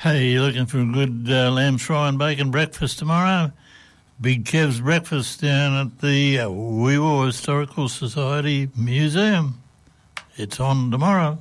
Hey, you looking for a good lamb fry and bacon breakfast tomorrow? Big Kev's breakfast down at the Wee Waa Historical Society Museum. It's on tomorrow.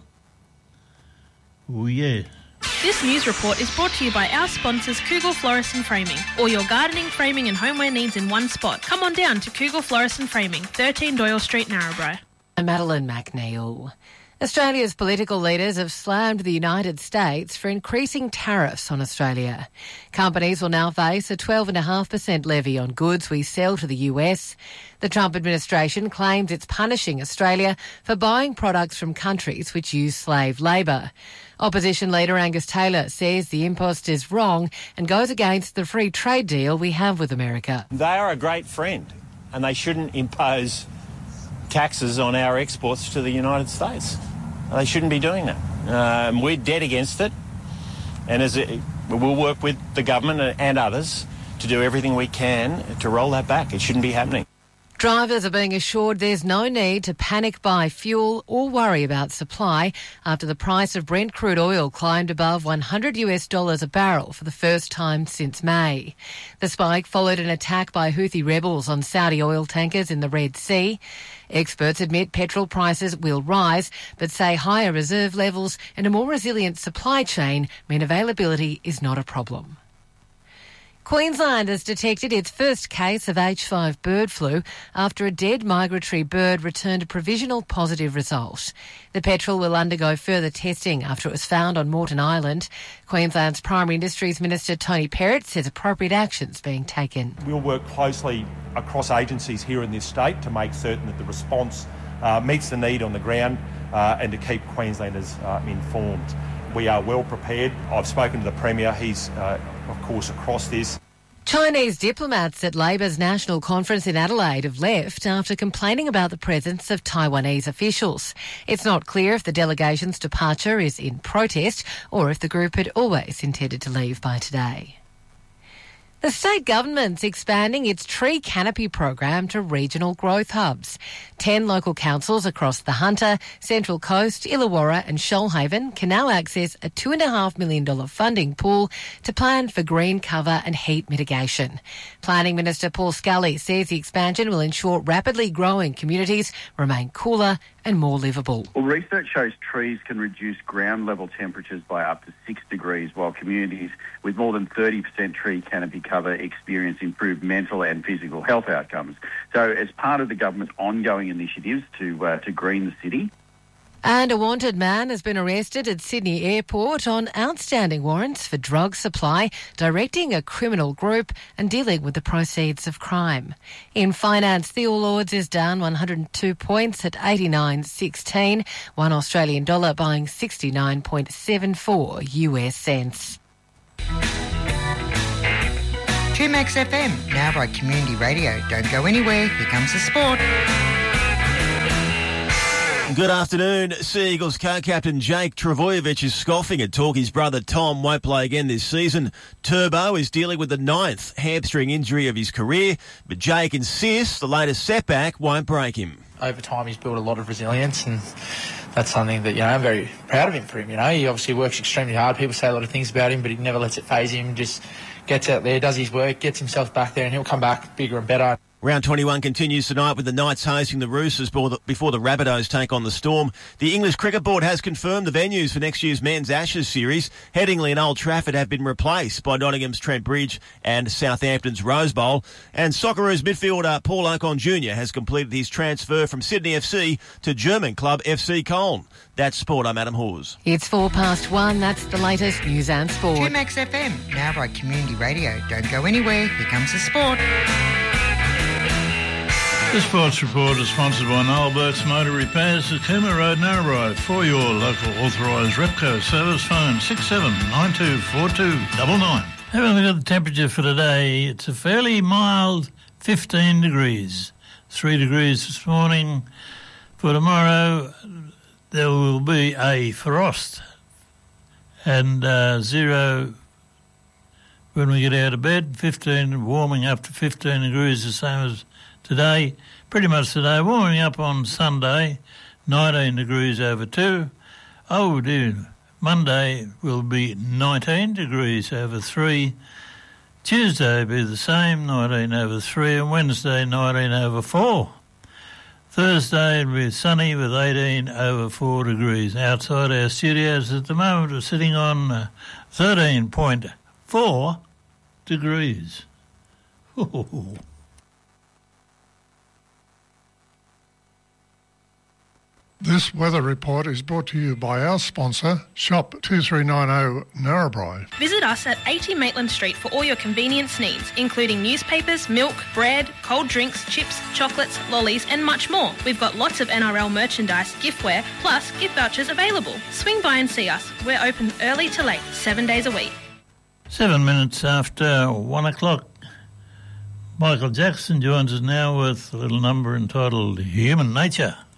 Oh, yeah. This news report is brought to you by our sponsors, Kugel Florist and Framing. All your gardening, framing and homeware needs in one spot. Come on down to Kugel Florist and Framing, 13 Doyle Street, Narrabri. I'm Madeline McNeil. Australia's political leaders have slammed the United States for increasing tariffs on Australia. Companies will now face a 12.5% levy on goods we sell to the US. The Trump administration claims it's punishing Australia for buying products from countries which use slave labour. Opposition leader Angus Taylor says the impost is wrong and goes against the free trade deal we have with America. They are a great friend and they shouldn't impose taxes on our exports to the United States. They shouldn't be doing that. We're dead against it, and we'll work with the government and others to do everything we can to roll that back. It shouldn't be happening. Drivers are being assured there's no need to panic buy fuel or worry about supply after the price of Brent crude oil climbed above $100 a barrel for the first time since May. The spike followed an attack by Houthi rebels on Saudi oil tankers in the Red Sea. Experts admit petrol prices will rise, but say higher reserve levels and a more resilient supply chain mean availability is not a problem. Queensland has detected its first case of H5 bird flu after a dead migratory bird returned a provisional positive result. The petrel will undergo further testing after it was found on Moreton Island. Queensland's Primary Industries Minister Tony Perrott says appropriate actions being taken. We'll work closely across agencies here in this state to make certain that the response meets the need on the ground and to keep Queenslanders informed. We are well prepared. I've spoken to the Premier. He's, of course, across this. Chinese diplomats at Labor's national conference in Adelaide have left after complaining about the presence of Taiwanese officials. It's not clear if the delegation's departure is in protest or if the group had always intended to leave by today. The state government's expanding its tree canopy program to regional growth hubs. 10 local councils across the Hunter, Central Coast, Illawarra and Shoalhaven can now access a $2.5 million funding pool to plan for green cover and heat mitigation. Planning Minister Paul Scully says the expansion will ensure rapidly growing communities remain cooler and more livable. Well, research shows trees can reduce ground level temperatures by up to 6 degrees, while communities with more than 30% tree canopy cover experience improved mental and physical health outcomes. So as part of the government's ongoing initiatives to green the city. And a wanted man has been arrested at Sydney Airport on outstanding warrants for drug supply, directing a criminal group and dealing with the proceeds of crime. In finance, the All Ords is down 102 points at 89.16, one Australian dollar buying 69.74 US cents. 2Max FM, Narrabri Community Radio. Don't go anywhere, here comes the sport. Good afternoon. Sea Eagles co-captain Jake Travojevic is scoffing at talk his brother Tom won't play again this season. Turbo is dealing with the 9th hamstring injury of his career, but Jake insists the latest setback won't break him. Over time he's built a lot of resilience, and that's something that, I'm very proud of him for him. He obviously works extremely hard. People say a lot of things about him, but he never lets it faze him. Just gets out there, does his work, gets himself back there, and he'll come back bigger and better. Round 21 continues tonight with the Knights hosting the Roosters before the Rabbitohs take on the Storm. The English Cricket Board has confirmed the venues for next year's Men's Ashes series. Headingley and Old Trafford have been replaced by Nottingham's Trent Bridge and Southampton's Rose Bowl. And Socceroos midfielder Paul Ocon Jr. has completed his transfer from Sydney FC to German club FC Köln. That's sport. I'm Adam Hawes. It's 1:04. That's the latest news and sport. 2Max FM, Narrabri Community Radio. Don't go anywhere, here comes the sport. The Sports Report is sponsored by Noel Burt's Motor Repairs at Cooma Road, Narrabri. For your local authorised Repco service, phone 67924299. Having a look at the temperature for today, it's a fairly mild 15 degrees. 3 degrees this morning. For tomorrow, there will be a frost and 0 when we get out of bed. 15, warming up to 15 degrees, the same as today, pretty much today. Warming up on Sunday, 19 degrees over 2. Oh dear, Monday will be 19 degrees over 3. Tuesday will be the same, 19 over 3, and Wednesday 19 over 4. Thursday will be sunny with 18 over 4 degrees. Outside our studios at the moment we're sitting on 13.4 degrees. Ooh. This weather report is brought to you by our sponsor, Shop 2390 Narrabri. Visit us at 80 Maitland Street for all your convenience needs, including newspapers, milk, bread, cold drinks, chips, chocolates, lollies and much more. We've got lots of NRL merchandise, giftware, plus gift vouchers available. Swing by and see us. We're open early to late, 7 days a week. 7 minutes after 1 o'clock. Michael Jackson joins us now with a little number entitled Human Nature.